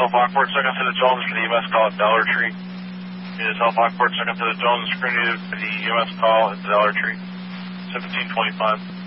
Self Awkward, second to the Jones for the EMS call at Dollar Tree. Self Awkward, second to the Jones, screened for the EMS call at Dollar Tree. 1725.